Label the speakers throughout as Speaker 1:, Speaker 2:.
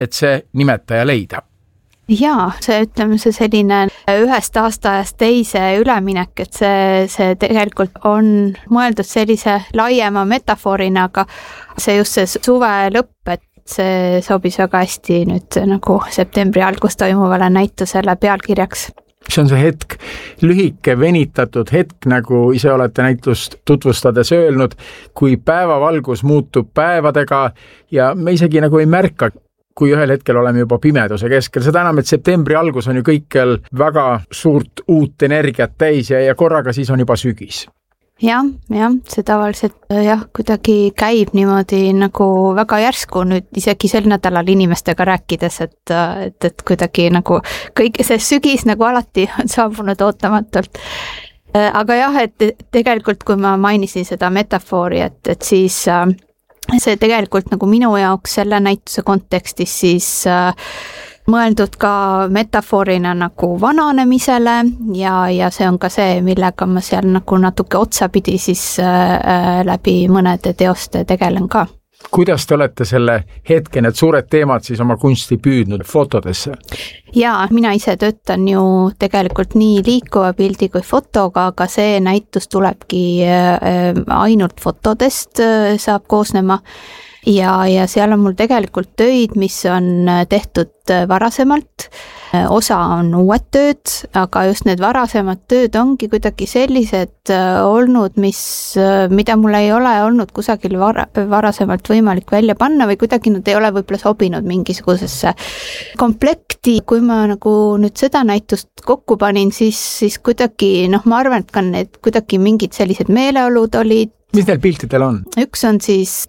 Speaker 1: et see nimetaja leida?
Speaker 2: Jaa, see selline ühest aastaajast teise üleminek, et see tegelikult on mõeldud sellise laiema metafoorina, aga see just see suve lõpp, et see sobis väga hästi nüüd nagu septembri algus toimuvale näitusele pealkirjaks.
Speaker 1: See on see hetk, lühike venitatud hetk, nagu ise olete näitust tutvustades öelnud, kui päevavalgus muutub päevadega ja me isegi nagu ei märka, kui ühel hetkel oleme juba pimeduse keskel. Seda enam, et septembri algus on ju kõikjal väga suurt uut energiat täis ja korraga siis on juba sügis.
Speaker 2: Jah, see tavaliselt kuidagi käib niimoodi nagu väga järsku nüüd isegi sel nädalal inimestega rääkides, et kuidagi nagu kõik see sügis nagu alati on saabunud ootamatult. Aga jah, et tegelikult kui ma mainisin seda metafoori, et siis see tegelikult nagu minu jaoks selle näituse kontekstis siis mõeldud ka metafoorina nagu vananemisele ja see on ka see, millega ma seal nagu natuke otsapidi siis läbi mõnede teoste tegelen ka.
Speaker 1: Kuidas te olete selle hetke, need suured teemad siis oma kunsti püüdnud fotodesse?
Speaker 2: Jaa, mina ise töötan ju tegelikult nii liikuva pildi kui fotoga, aga see näitus tulebki ainult fotodest saab koosnema ja seal on mul tegelikult töid, mis on tehtud varasemalt. Osa on uued tööd, aga just need varasemad tööd ongi kuidagi sellised olnud, mida mul ei ole olnud kusagil varasemalt võimalik välja panna või kuidagi nad ei ole võib-olla sobinud mingisugusesse komplekti. Kui ma nagu nüüd seda näitust kokku panin, siis kuidagi, ma arvan, et ka need kuidagi mingid sellised meeleolud olid.
Speaker 1: Mis neil piltidel on?
Speaker 2: Üks on siis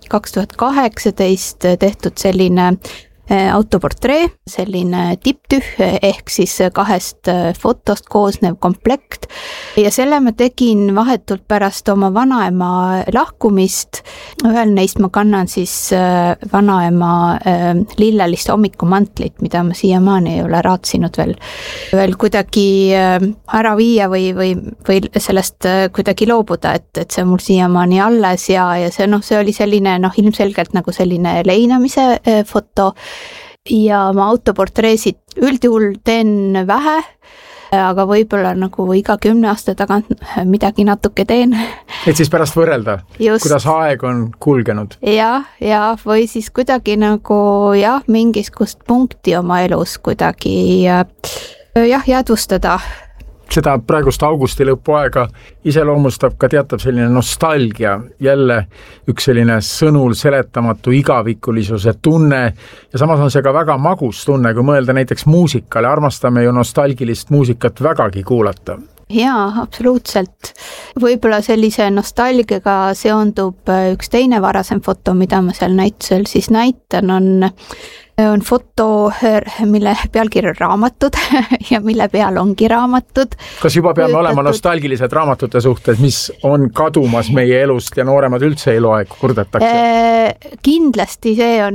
Speaker 2: 2018 tehtud selline autoportree, selline tipptüh ehk siis 2 fotost koosnev komplekt ja selle ma tegin vahetult pärast oma vanaema lahkumist. Ühel neist ma kannan siis vanaema lillelist hommikumantlit, mida ma siiamaani ei ole raatsinud veel kuidagi ära viia või sellest kuidagi loobuda, et see on mul siiamaani alles ja see oli selline ilmselgelt nagu selline leinamise foto. Ja ma autoportreesid üldjuhul teen vähe, aga võib-olla nagu iga 10 aasta tagant midagi natuke teen.
Speaker 1: Et siis pärast võrrelda, kuidas aeg on kulgenud?
Speaker 2: Ja või siis kuidagi nagu mingisugust punkti oma elus kuidagi jäädvustada.
Speaker 1: Seda praegust augusti lõpuaega iseloomustab ka teatav selline nostalgia, jälle üks selline sõnul seletamatu igavikulisuse tunne ja samas on see ka väga magus tunne, kui mõelda näiteks muusikale, armastame ju nostalgilist muusikat vägagi kuulata.
Speaker 2: Jaa, absoluutselt. Võib-olla sellise nostalgiaga seondub üks teine varasem foto, mida ma seal näitusel siis näitan, on foto, mille pealkiri on raamatud ja mille peal ongi raamatud.
Speaker 1: Kas juba peame olema nostalgilised raamatute suhtes, mis on kadumas meie elust ja nooremad üldse eluaeg kurdetakse?
Speaker 2: Kindlasti see on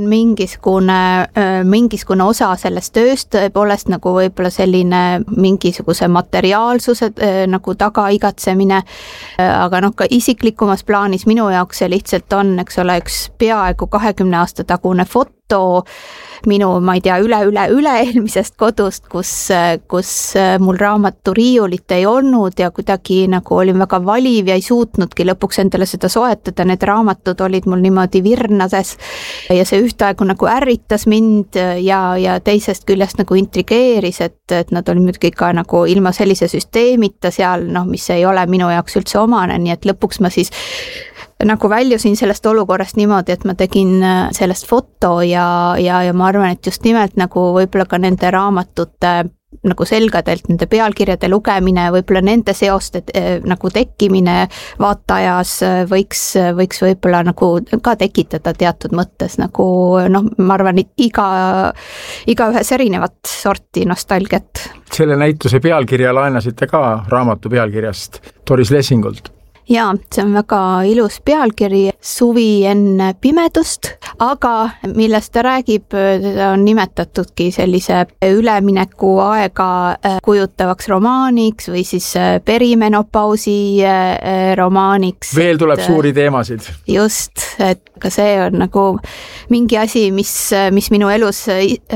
Speaker 2: mingisugune osa sellest tööst, tõepoolest nagu võib-olla selline mingisuguse materiaalsuse nagu taga igatsemine, aga ka isiklikumas plaanis minu jaoks see lihtsalt on, eks ole, üks peaaegu 20 aasta tagune foto minu, ma ei tea, üle eelmisest kodust, kus mul raamatu riiulit ei olnud ja kuidagi nagu olin väga valiv ja ei suutnudki lõpuks endale seda soetada. Need raamatud olid mul niimoodi virnades ja see ühtaegu nagu ärritas mind ja teisest küljest nagu intrigeeris, et nad olid muidugi ka nagu ilma sellise süsteemita seal, mis ei ole minu jaoks üldse omane, nii et lõpuks ma siis nagu väljusin sellest olukorrast niimoodi, et ma tegin sellest foto ja ma arvan, et just nimelt nagu võib-olla ka nende raamatute nagu selgadelt nende pealkirjade lugemine, võib-olla nende seoste nagu tekkimine vaatajas võiks võib-olla nagu ka tekitada teatud mõttes nagu ma arvan, igaühes erinevat sorti nostalgiat.
Speaker 1: Selle näituse pealkirja laenasite ka raamatu pealkirjast Doris Lessingult.
Speaker 2: jaa, see on väga ilus pealkiri, Suvi enne pimedust, aga millest ta räägib, teda on nimetatudki sellise ülemineku aega kujutavaks romaaniks või siis perimenopausi romaaniks.
Speaker 1: Veel tuleb suuri teemasid.
Speaker 2: Just, et ka see on nagu mingi asi, mis minu elus